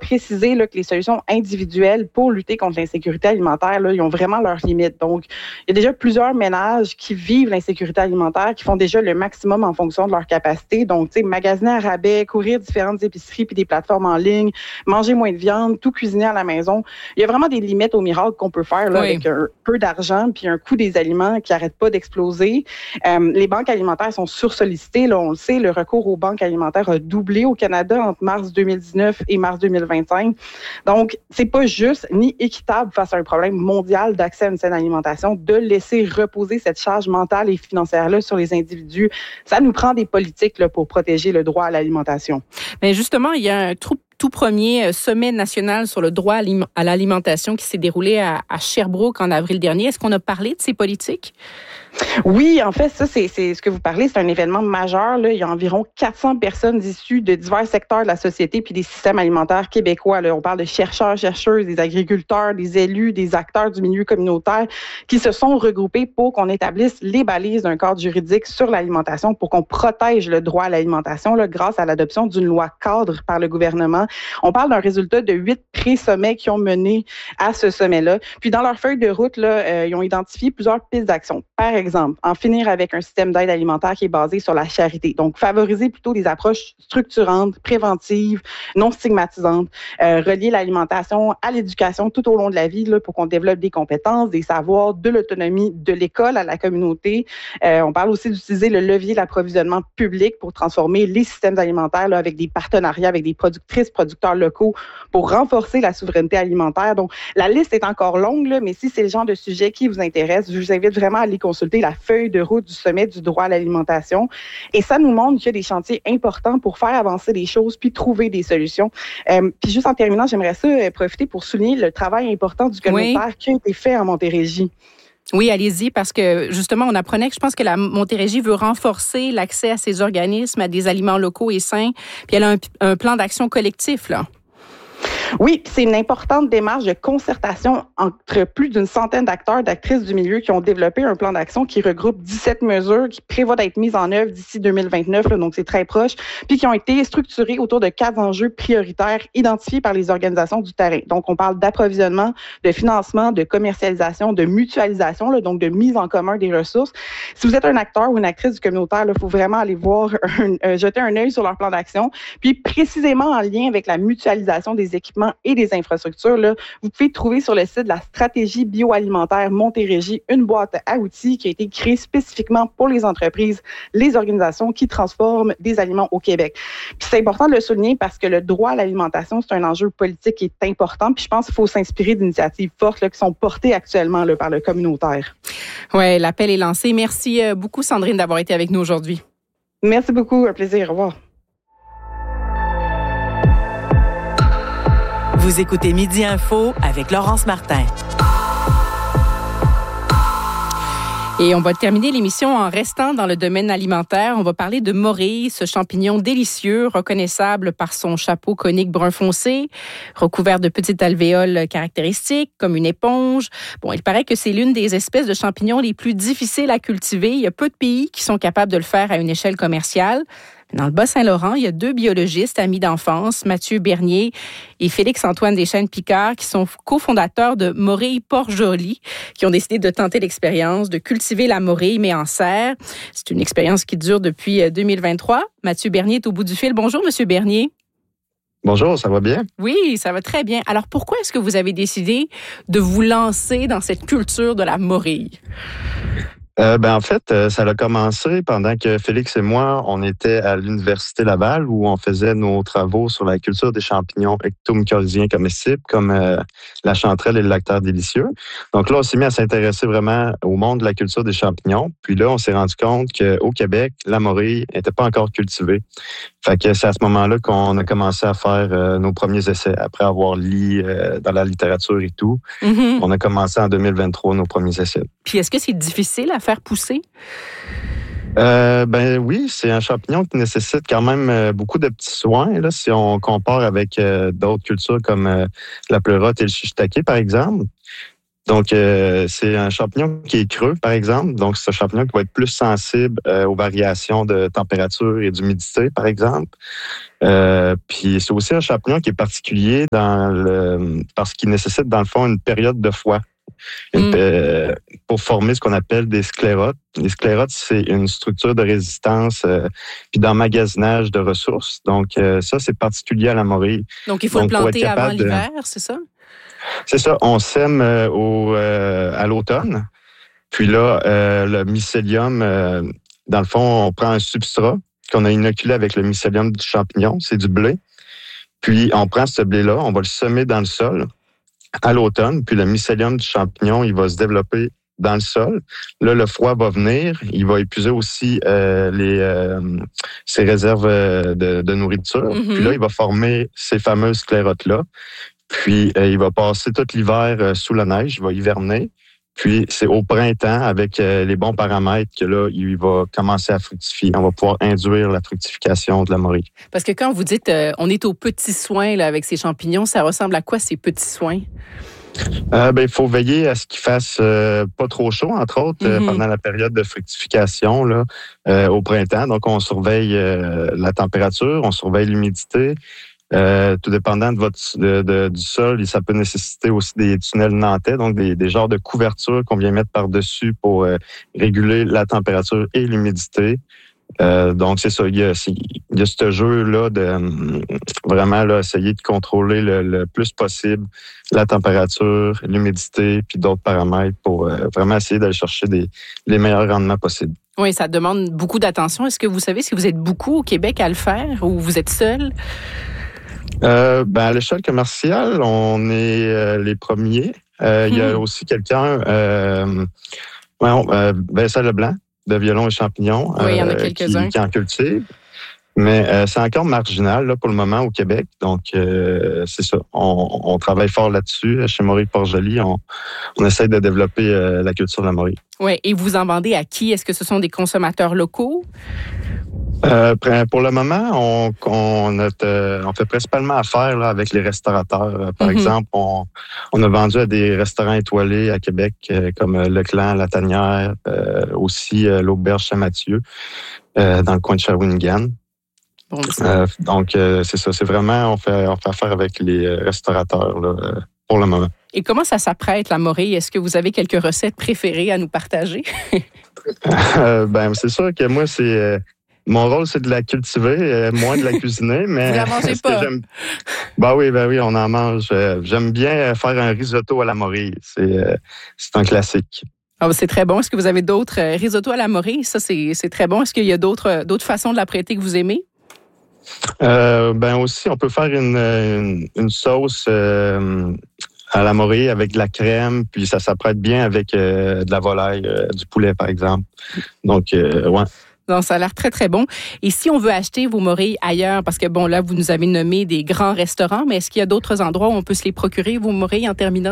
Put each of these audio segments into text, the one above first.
préciser là, que les solutions individuelles pour lutter contre l'insécurité alimentaire, là, ils ont vraiment leurs limites. Donc, il y a déjà plusieurs ménages qui vivent l'insécurité alimentaire, qui font déjà le maximum en fonction de leur capacité. Donc, tu sais, magasiner à rabais, courir différentes épiceries puis des plateformes en ligne, manger moins de viande, tout cuisiner à la maison. Il y a vraiment des limites au miracle qu'on peut faire là, avec un peu d'argent puis un coût des aliments qui n'arrête pas d'exploser. Les banques alimentaires sont sursollicitées. Là, on le sait, le recours aux banques alimentaires a doublé au Canada entre mars 2019 et mars 2025. Donc, c'est pas juste ni équitable face à un problème mondial d'accès à une saine alimentation de laisser reposer cette charge mentale et financière-là sur les individus. Ça nous prend des politiques là, pour protéger le droit à l'alimentation. Mais justement, il y a un tout premier sommet national sur le droit à l'alimentation qui s'est déroulé à Sherbrooke en avril dernier. Est-ce qu'on a parlé de ces politiques? Oui, en fait, ça, c'est ce que vous parlez, c'est un événement majeur. Là. Il y a environ 400 personnes issues de divers secteurs de la société puis des systèmes alimentaires québécois. Là. On parle de chercheurs, chercheuses, des agriculteurs, des élus, des acteurs du milieu communautaire qui se sont regroupés pour qu'on établisse les balises d'un cadre juridique sur l'alimentation pour qu'on protège le droit à l'alimentation là, grâce à l'adoption d'une loi cadre par le gouvernement. On parle d'un résultat de 8 pré-sommets qui ont mené à ce sommet-là. Puis dans leur feuille de route, là, ils ont identifié plusieurs pistes d'action. Par exemple, en finir avec un système d'aide alimentaire qui est basé sur la charité. Donc, favoriser plutôt des approches structurantes, préventives, non stigmatisantes, relier l'alimentation à l'éducation tout au long de la vie là, pour qu'on développe des compétences, des savoirs, de l'autonomie de l'école à la communauté. On parle aussi d'utiliser le levier de l'approvisionnement public pour transformer les systèmes alimentaires là, avec des partenariats avec des producteurs locaux pour renforcer la souveraineté alimentaire. Donc, la liste est encore longue, là, mais si c'est le genre de sujet qui vous intéresse, je vous invite vraiment à aller consulter la feuille de route du sommet du droit à l'alimentation. Et ça nous montre qu'il y a des chantiers importants pour faire avancer les choses puis trouver des solutions. Puis juste en terminant, j'aimerais ça profiter pour souligner le travail important du communautaire qui a été fait en Montérégie. Oui, allez-y, parce que justement, on apprenait que je pense que la Montérégie veut renforcer l'accès à ces organismes, à des aliments locaux et sains. Puis elle a un plan d'action collectif, là. Oui, c'est une importante démarche de concertation entre plus d'une centaine d'acteurs, d'actrices du milieu qui ont développé un plan d'action qui regroupe 17 mesures qui prévoient d'être mises en œuvre d'ici 2029, là, donc c'est très proche, puis qui ont été structurées autour de 4 enjeux prioritaires identifiés par les organisations du terrain. Donc, on parle d'approvisionnement, de financement, de commercialisation, de mutualisation, là, donc de mise en commun des ressources. Si vous êtes un acteur ou une actrice du communautaire, il faut vraiment aller voir, jeter un œil sur leur plan d'action, puis précisément en lien avec la mutualisation des équipements et des infrastructures, là, vous pouvez trouver sur le site de la stratégie bioalimentaire Montérégie une boîte à outils qui a été créée spécifiquement pour les entreprises, les organisations qui transforment des aliments au Québec. Puis c'est important de le souligner parce que le droit à l'alimentation, c'est un enjeu politique qui est important. Puis je pense qu'il faut s'inspirer d'initiatives fortes là, qui sont portées actuellement là, par le communautaire. Oui, l'appel est lancé. Merci beaucoup, Sandrine, d'avoir été avec nous aujourd'hui. Merci beaucoup. Un plaisir. Au revoir. Vous écoutez Midi Info avec Laurence Martin. Et on va terminer l'émission en restant dans le domaine alimentaire. On va parler de morille, ce champignon délicieux, reconnaissable par son chapeau conique brun foncé, recouvert de petites alvéoles caractéristiques, comme une éponge. Bon, il paraît que c'est l'une des espèces de champignons les plus difficiles à cultiver. Il y a peu de pays qui sont capables de le faire à une échelle commerciale. Dans le Bas-Saint-Laurent, il y a 2 biologistes, amis d'enfance, Mathieu Bernier et Félix-Antoine Deschênes-Picard, qui sont cofondateurs de Morille Port-Joli, qui ont décidé de tenter l'expérience de cultiver la morille, mais en serre. C'est une expérience qui dure depuis 2023. Mathieu Bernier est au bout du fil. Bonjour, Monsieur Bernier. Bonjour, ça va bien? Oui, ça va très bien. Alors, pourquoi est-ce que vous avez décidé de vous lancer dans cette culture de la morille? En fait, ça a commencé pendant que Félix et moi, on était à l'Université Laval où on faisait nos travaux sur la culture des champignons ectomycorhiziens comestibles comme la chanterelle et le lactaire délicieux. Donc là, on s'est mis à s'intéresser vraiment au monde de la culture des champignons. Puis là, on s'est rendu compte qu'au Québec, la morille n'était pas encore cultivée. Fait que c'est à ce moment-là qu'on a commencé à faire nos premiers essais. Après avoir lu dans la littérature et tout, on a commencé en 2023 nos premiers essais. Puis est-ce que c'est difficile à faire pousser? Oui, c'est un champignon qui nécessite quand même beaucoup de petits soins. Là, si on compare avec d'autres cultures comme la pleurote et le shiitake, par exemple. Donc, c'est un champignon qui est creux, par exemple. Donc, c'est un champignon qui va être plus sensible aux variations de température et d'humidité, par exemple. Puis, c'est aussi un champignon qui est particulier parce qu'il nécessite, dans le fond, une période de froid pour former ce qu'on appelle des sclérotes. Les sclérotes, c'est une structure de résistance puis d'emmagasinage de ressources. Donc, ça, c'est particulier à la morille. Donc, il faut le planter avant l'hiver, c'est ça? C'est ça. On sème à l'automne. Puis là, le mycélium, dans le fond, on prend un substrat qu'on a inoculé avec le mycélium du champignon. C'est du blé. Puis, on prend ce blé-là, on va le semer dans le sol à l'automne. Puis, le mycélium du champignon, il va se développer dans le sol. Là, le froid va venir. Il va épuiser aussi ses réserves de nourriture. Mm-hmm. Puis là, il va former ces fameuses sclérotes-là. Puis, il va passer tout l'hiver sous la neige, il va hiverner. Puis, c'est au printemps, avec les bons paramètres, que là, il va commencer à fructifier. On va pouvoir induire la fructification de la morille. Parce que quand vous dites on est aux petits soins là, avec ces champignons, ça ressemble à quoi, ces petits soins? Il faut veiller à ce qu'il fasse pas trop chaud, entre autres, pendant la période de fructification là, au printemps. Donc, on surveille la température, on surveille l'humidité. Tout dépendant du sol, ça peut nécessiter aussi des tunnels nantais, donc des genres de couvertures qu'on vient mettre par-dessus pour réguler la température et l'humidité. Donc, c'est ça, il y a ce jeu-là de vraiment là, essayer de contrôler le plus possible la température, l'humidité, puis d'autres paramètres pour vraiment essayer d'aller chercher les meilleurs rendements possibles. Oui, ça demande beaucoup d'attention. Est-ce que vous savez si vous êtes beaucoup au Québec à le faire ou vous être seul? À l'échelle commerciale, on est les premiers. Il y a aussi quelqu'un, Vincent Leblanc, de Violon et Champignons, oui, il y en a quelques-uns. qui en cultive. Mais c'est encore marginal là, pour le moment au Québec. Donc, c'est ça. On travaille fort là-dessus. Chez Morille Port-Joli, on essaie de développer la culture de la morille. Oui, et vous en vendez à qui? Est-ce que ce sont des consommateurs locaux? Pour le moment, on fait principalement affaire là, avec les restaurateurs. Par exemple, on a vendu à des restaurants étoilés à Québec, comme Le Clan, La Tanière, aussi l'Auberge Saint-Mathieu, dans le coin de Shawinigan. Bon, donc, c'est ça. C'est vraiment, on fait affaire avec les restaurateurs là, pour le moment. Et comment ça s'apprête, la morille? Est-ce que vous avez quelques recettes préférées à nous partager? C'est sûr que moi, c'est... Mon rôle, c'est de la cultiver, moins de la cuisiner, mais... Vous la mangez pas? Oui, on en mange. J'aime bien faire un risotto à la morille. C'est un classique. Ah, c'est très bon. Est-ce que vous avez d'autres risottos à la morille? Ça, c'est très bon. Est-ce qu'il y a d'autres façons de la prêter que vous aimez? Aussi, on peut faire une sauce à la morille avec de la crème, puis ça s'apprête bien avec de la volaille, du poulet, par exemple. Donc, ouais. Donc, ça a l'air très, très bon. Et si on veut acheter vos morilles ailleurs, parce que, bon, là, vous nous avez nommé des grands restaurants, mais est-ce qu'il y a d'autres endroits où on peut se les procurer, vos morilles, en terminant?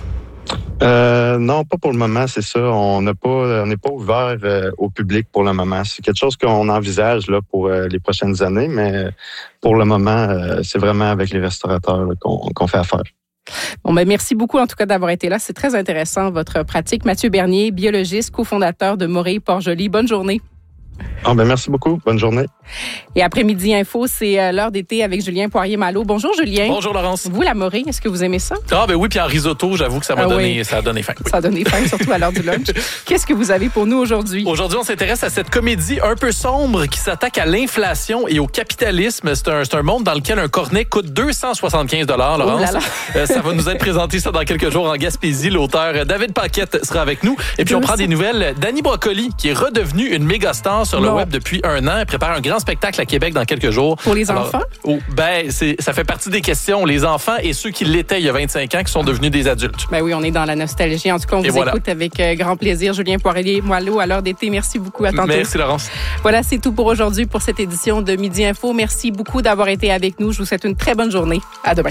Non, pas pour le moment, c'est ça. On n'est pas ouvert au public pour le moment. C'est quelque chose qu'on envisage là, pour les prochaines années, mais pour le moment, c'est vraiment avec les restaurateurs là, qu'on fait affaire. Bon, merci beaucoup en tout cas d'avoir été là. C'est très intéressant, votre pratique. Mathieu Bernier, biologiste, cofondateur de Morille Port-Joli. Bonne journée. Merci beaucoup. Bonne journée. Et après Midi Info, c'est l'heure d'été avec Julien Poirier-Malo. Bonjour Julien. Bonjour Laurence. Vous, la morille, est-ce que vous aimez ça? Oui, puis en risotto, j'avoue que ça a donné faim. Oui. Ça a donné faim, surtout à l'heure du lunch. Qu'est-ce que vous avez pour nous aujourd'hui? Aujourd'hui, on s'intéresse à cette comédie un peu sombre qui s'attaque à l'inflation et au capitalisme. C'est un monde dans lequel un cornet coûte 275 $, Laurence. Ça va nous être présenté ça dans quelques jours en Gaspésie. L'auteur David Paquette sera avec nous. Et puis, on prend des nouvelles d'Annie Brocoli, qui est redevenue une méga star sur le web depuis un an. Elle prépare un grand spectacle à Québec dans quelques jours. Pour les enfants? Ça fait partie des questions. Les enfants et ceux qui l'étaient il y a 25 ans qui sont devenus des adultes. Oui, on est dans la nostalgie. En tout cas, on vous écoute avec grand plaisir. Julien Poirier-Malo à l'heure d'été. Merci beaucoup. À tantôt. Merci, Laurence. Voilà, c'est tout pour aujourd'hui pour cette édition de Midi Info. Merci beaucoup d'avoir été avec nous. Je vous souhaite une très bonne journée. À demain.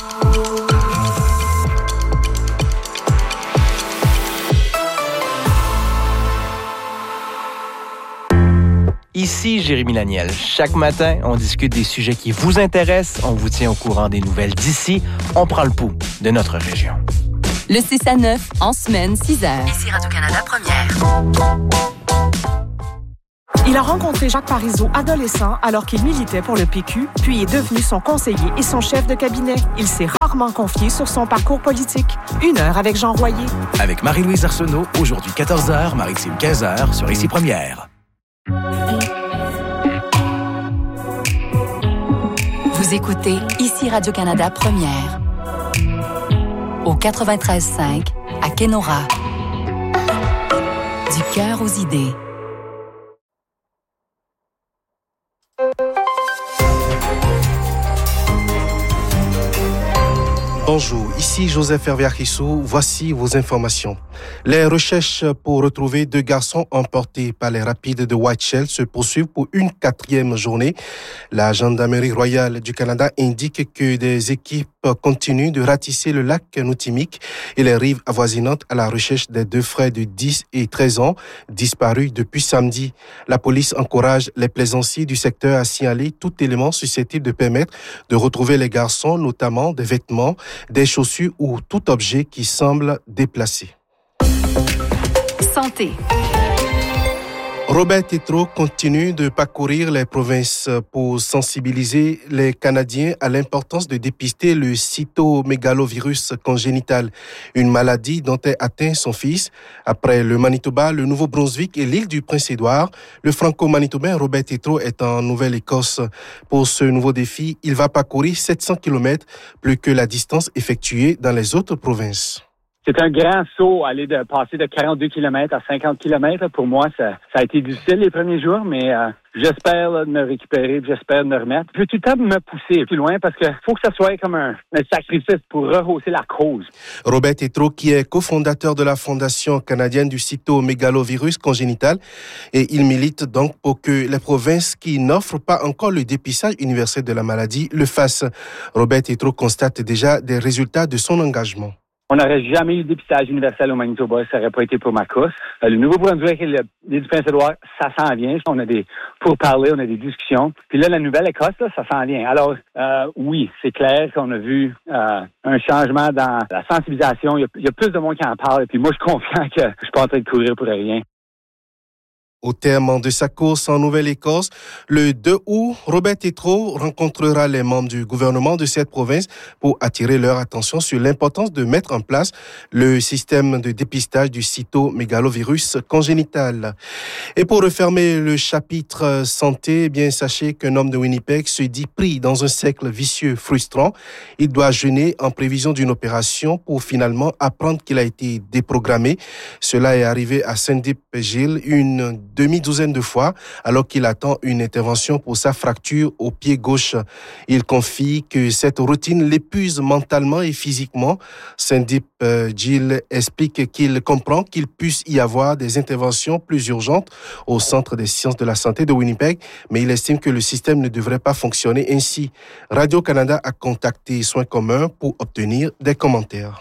Ici Jérémy Laniel. Chaque matin, on discute des sujets qui vous intéressent, on vous tient au courant des nouvelles d'ici, on prend le pouls de notre région. Le 6 à 9, en semaine, 6 heures. Ici Radio-Canada Première. Il a rencontré Jacques Parizeau, adolescent, alors qu'il militait pour le PQ, puis est devenu son conseiller et son chef de cabinet. Il s'est rarement confié sur son parcours politique. 1 heure avec Jean Royer. Avec Marie-Louise Arsenault, aujourd'hui 14h, Maritime 15h, sur Ici Première. Vous écoutez Ici Radio-Canada Première. Au 93.5, à Kenora. Du cœur aux idées. Bonjour, ici Joseph Hervé-Arquissou. Voici vos informations. Les recherches pour retrouver 2 garçons emportés par les rapides de Whiteshell se poursuivent pour une 4e journée. La Gendarmerie royale du Canada indique que des équipes continuent de ratisser le lac Noutimique et les rives avoisinantes à la recherche des 2 frères de 10 et 13 ans disparus depuis samedi. La police encourage les plaisanciers du secteur à signaler tout élément susceptible de permettre de retrouver les garçons, notamment des vêtements, des chaussures ou tout objet qui semble déplacé. Santé. Robert Tétrault continue de parcourir les provinces pour sensibiliser les Canadiens à l'importance de dépister le cytomégalovirus congénital, une maladie dont est atteint son fils. Après le Manitoba, le Nouveau-Brunswick et l'île du Prince-Édouard, le franco-manitobain Robert Tétrault est en Nouvelle-Écosse. Pour ce nouveau défi, il va parcourir 700 km, plus que la distance effectuée dans les autres provinces. C'est un grand saut, passer de 42 km à 50 km. Pour moi, ça a été difficile les premiers jours, mais j'espère de me récupérer, j'espère de me remettre. Je veux tout le temps me pousser plus loin parce qu'il faut que ça soit comme un sacrifice pour rehausser la cause. Robert Tétrault, qui est cofondateur de la Fondation canadienne du cytomégalovirus congénital, et il milite donc pour que les provinces qui n'offrent pas encore le dépistage universel de la maladie le fassent. Robert Tétrault constate déjà des résultats de son engagement. On n'aurait jamais eu de dépistage universel au Manitoba, ça n'aurait pas été pour ma cause. Le Nouveau-Brunswick et l'île du Prince-Édouard, ça s'en vient. On a des pourparlers, on a des discussions. Puis là, la Nouvelle-Écosse, là, ça s'en vient. Alors, oui, c'est clair qu'on a vu un changement dans la sensibilisation. Il y a plus de monde qui en parle. Et puis moi, je suis confiant que je suis pas en train de courir pour rien. Au terme de sa course en Nouvelle-Écosse, le 2 août, Robert Tétrault rencontrera les membres du gouvernement de cette province pour attirer leur attention sur l'importance de mettre en place le système de dépistage du cytomégalovirus congénital. Et pour refermer le chapitre santé, eh bien, sachez qu'un homme de Winnipeg se dit pris dans un cercle vicieux frustrant. Il doit jeûner en prévision d'une opération pour finalement apprendre qu'il a été déprogrammé. Cela est arrivé à Sandip-Gill une demi-douzaine de fois alors qu'il attend une intervention pour sa fracture au pied gauche. Il confie que cette routine l'épuise mentalement et physiquement. Sandip-Gill explique qu'il comprend qu'il puisse y avoir des interventions plus urgentes au Centre des sciences de la santé de Winnipeg, mais il estime que le système ne devrait pas fonctionner ainsi. Radio-Canada a contacté Soins communs pour obtenir des commentaires.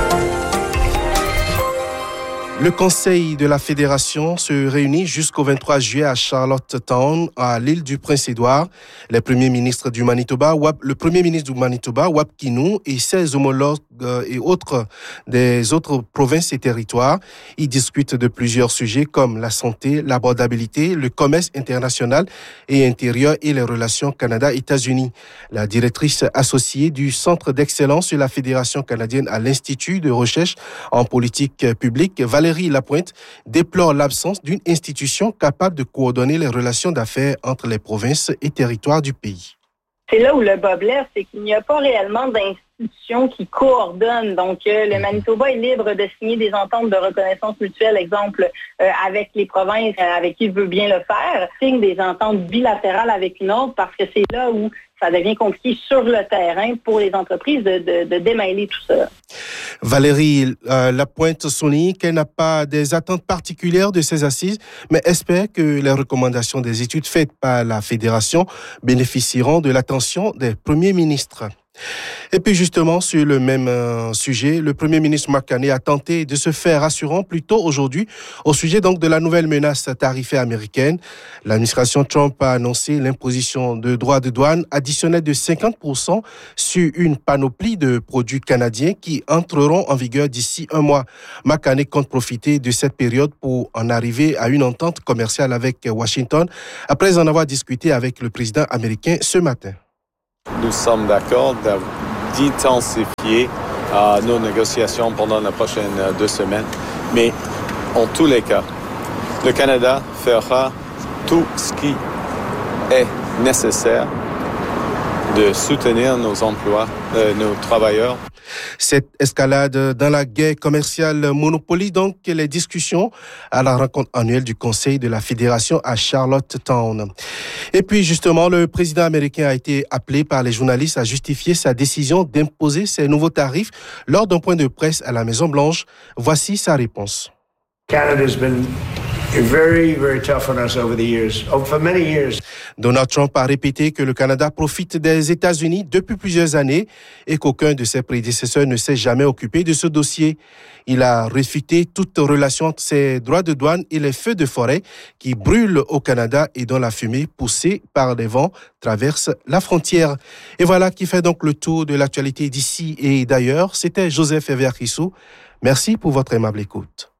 Le Conseil de la Fédération se réunit jusqu'au 23 juillet à Charlottetown, à l'île du Prince-Édouard. Le Premier ministre du Manitoba, Wap Kinew, et ses homologues et autres des autres provinces et territoires, ils discutent de plusieurs sujets comme la santé, l'abordabilité, le commerce international et intérieur et les relations Canada-États-Unis. La directrice associée du Centre d'excellence de la Fédération canadienne à l'Institut de recherche en politique publique, Valérie Lapointe, déplore l'absence d'une institution capable de coordonner les relations d'affaires entre les provinces et territoires du pays. C'est là où le bas blesse, c'est qu'il n'y a pas réellement d'institution qui coordonne. Donc, le Manitoba est libre de signer des ententes de reconnaissance mutuelle, exemple, avec les provinces avec qui il veut bien le faire, signe des ententes bilatérales avec une autre parce que c'est là où ça devient compliqué sur le terrain pour les entreprises de démêler tout ça. Valérie Lapointe souligne qu'elle n'a pas des attentes particulières de ces assises, mais espère que les recommandations des études faites par la Fédération bénéficieront de l'attention des premiers ministres. Et puis justement, sur le même sujet, le Premier ministre Mark Carney a tenté de se faire rassurant plus tôt aujourd'hui au sujet donc de la nouvelle menace tarifaire américaine. L'administration Trump a annoncé l'imposition de droits de douane additionnels de 50% sur une panoplie de produits canadiens qui entreront en vigueur d'ici un mois. Mark Carney compte profiter de cette période pour en arriver à une entente commerciale avec Washington après en avoir discuté avec le président américain ce matin. Nous sommes d'accord d'intensifier nos négociations pendant les prochaines 2 semaines. Mais en tous les cas, le Canada fera tout ce qui est nécessaire de soutenir nos emplois, nos travailleurs. Cette escalade dans la guerre commerciale monopolie donc les discussions à la rencontre annuelle du Conseil de la Fédération à Charlottetown. Et puis justement, le président américain a été appelé par les journalistes à justifier sa décision d'imposer ces nouveaux tarifs lors d'un point de presse à la Maison-Blanche. Voici sa réponse. Canada's been very, very tough on us over the years, for many years. Donald Trump a répété que le Canada profite des États-Unis depuis plusieurs années et qu'aucun de ses prédécesseurs ne s'est jamais occupé de ce dossier. Il a réfuté toute relation entre ces droits de douane et les feux de forêt qui brûlent au Canada et dont la fumée poussée par les vents traverse la frontière. Et voilà qui fait donc le tour de l'actualité d'ici et d'ailleurs. C'était Joseph Ever-Chrisou. Merci pour votre aimable écoute.